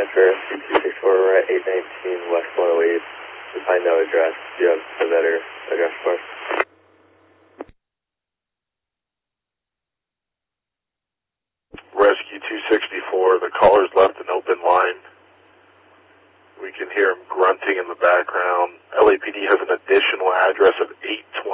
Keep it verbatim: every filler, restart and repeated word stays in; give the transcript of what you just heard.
Metro Rescue two six four, we're at eight nineteen West one oh eight. We find no address. Do you have a better address for us? Rescue two sixty-four, the caller's left an open line. We can hear him grunting in the background. L A P D has an additional address of eight twenty